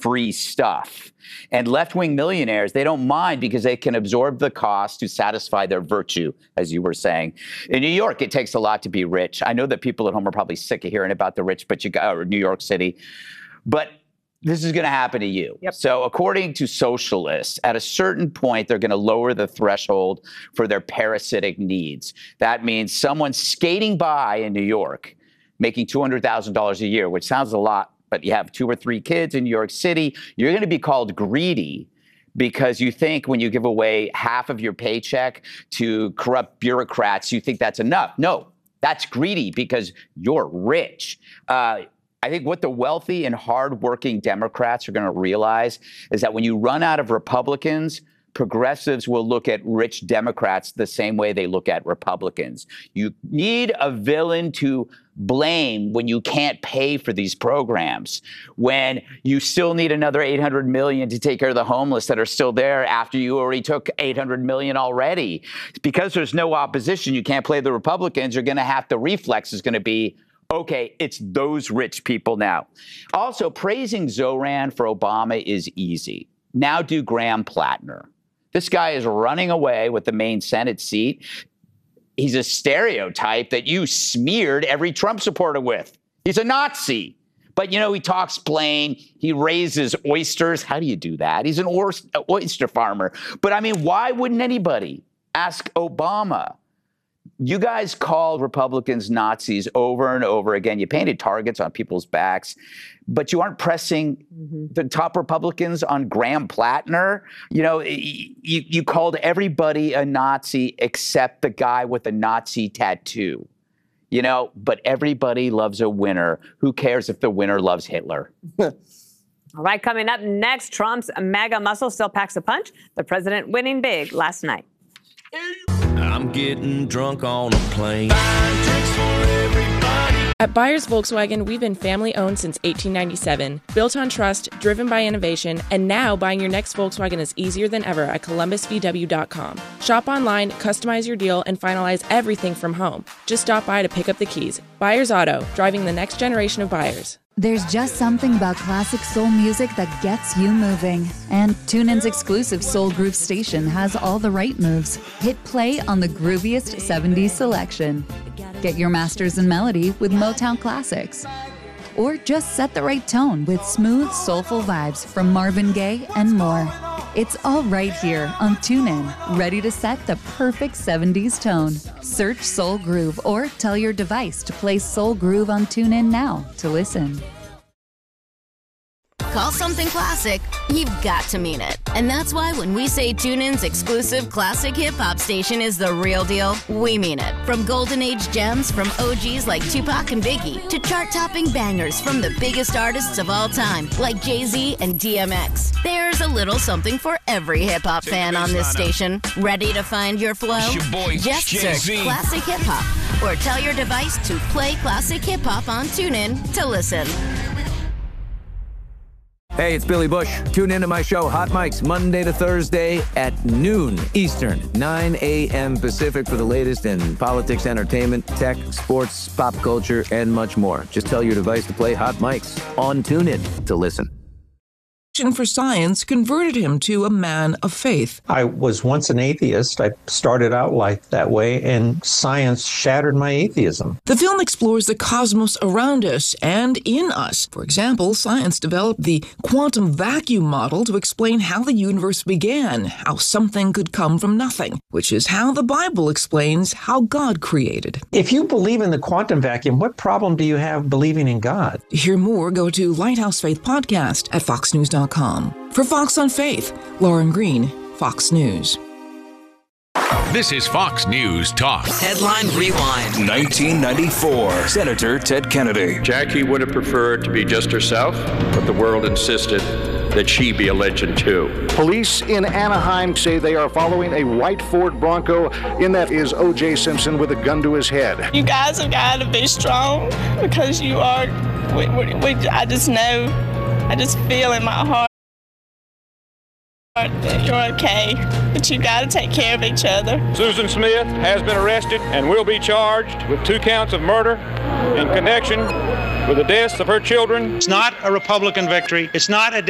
free stuff. And left-wing millionaires, they don't mind because they can absorb the cost to satisfy their virtue, as you were saying. In New York, it takes a lot to be rich. I know that people at home are probably sick of hearing about the rich, but or New York City. But this is going to happen to you. Yep. So according to socialists, at a certain point, they're going to lower the threshold for their parasitic needs. That means someone skating by in New York making $200,000 a year, which sounds a lot, but you have 2 or 3 kids in New York City, you're going to be called greedy because you think when you give away half of your paycheck to corrupt bureaucrats, you think that's enough. No, that's greedy because you're rich. I think what the wealthy and hardworking Democrats are going to realize is that when you run out of Republicans, progressives will look at rich Democrats the same way they look at Republicans. You need a villain to blame when you can't pay for these programs, when you still need another $800 million to take care of the homeless that are still there after you already took $800 million already. Because there's no opposition, you can't play the Republicans. You're going to have, the reflex is going to be, okay, it's those rich people now. Also, praising Zoran for Obama is easy. Now do Graham Plattner. This guy is running away with the main Senate seat. He's a stereotype that you smeared every Trump supporter with. He's a Nazi. But, you know, he talks plain. He raises oysters. How do you do that? He's an oyster farmer. But, I mean, why wouldn't anybody ask Obama? You guys called Republicans Nazis over and over again. You painted targets on people's backs, but you aren't pressing the top Republicans on Graham Plattner. You know, you called everybody a Nazi except the guy with the Nazi tattoo. You know, but everybody loves a winner. Who cares if the winner loves Hitler? All right, coming up next, Trump's MAGA muscle still packs a punch. The president winning big last night. I'm getting drunk on a plane. At Byers Volkswagen, we've been family-owned since 1897, built on trust, driven by innovation, and now buying your next Volkswagen is easier than ever at ColumbusVW.com. Shop online, customize your deal, and finalize everything from home. Just stop by to pick up the keys. Byers Auto, driving the next generation of buyers. There's just something about classic soul music that gets you moving. And TuneIn's exclusive Soul Groove station has all the right moves. Hit play on the grooviest 70s selection. Get your masters in melody with Motown classics. Or just set the right tone with smooth, soulful vibes from Marvin Gaye and more. It's all right here on TuneIn, ready to set the perfect 70s tone. Search Soul Groove or tell your device to play Soul Groove on TuneIn now to listen. Call something classic, you've got to mean it. And that's why when we say TuneIn's exclusive classic hip-hop station is the real deal, we mean it. From golden age gems from OGs like Tupac and Biggie to chart-topping bangers from the biggest artists of all time like Jay-Z and DMX. There's a little something for every hip-hop fan on this station. Ready to find your flow? Just search Classic Hip Hop or tell your device to play Classic Hip Hop on TuneIn to listen. Hey, it's Billy Bush. Tune into my show, Hot Mics, Monday to Thursday at noon Eastern, 9 a.m. Pacific for the latest in politics, entertainment, tech, sports, pop culture, and much more. Just tell your device to play Hot Mics on TuneIn to listen. For science converted him to a man of faith. I was once an atheist. I started out like that way, and science shattered my atheism. The film explores the cosmos around us and in us. For example, science developed the quantum vacuum model to explain how the universe began, how something could come from nothing, which is how the Bible explains how God created. If you believe in the quantum vacuum, what problem do you have believing in God? To hear more, go to Lighthouse Faith Podcast at foxnews.com. For Fox on Faith, Lauren Green, Fox News. This is Fox News Talk. Headline Rewind. 1994. Senator Ted Kennedy. Jackie would have preferred to be just herself, but the world insisted that she be a legend too. Police in Anaheim say they are following a white Ford Bronco. In that is O.J. Simpson with a gun to his head. You guys have got to be strong because you are, I just know, I just feel in my heart that you're okay, but you got to take care of each other. Susan Smith has been arrested and will be charged with 2 counts of murder in connection with the deaths of her children. It's not a Republican victory. It's not a